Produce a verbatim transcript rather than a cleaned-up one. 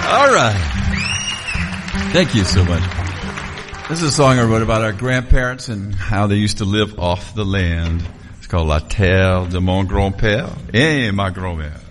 All right. Thank you so much. This is a song I wrote about our grandparents and how they used to live off the land. It's called La Terre de mon grand-père et ma grand-mère.